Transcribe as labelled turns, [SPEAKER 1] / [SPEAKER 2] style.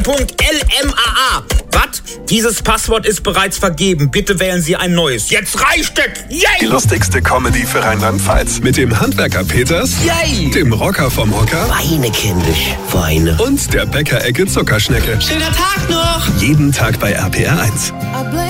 [SPEAKER 1] LMAA. Was? Dieses Passwort ist bereits vergeben. Bitte wählen Sie ein neues. Jetzt reicht es! Yay!
[SPEAKER 2] Die lustigste Comedy für Rheinland-Pfalz. Mit dem Handwerker Peters,
[SPEAKER 1] Yay!
[SPEAKER 2] dem Rocker vom Hocker
[SPEAKER 3] Weine, kindisch, Weine.
[SPEAKER 2] und der Bäckerecke Zuckerschnecke.
[SPEAKER 3] Schöner Tag noch!
[SPEAKER 2] Jeden Tag bei RPR 1.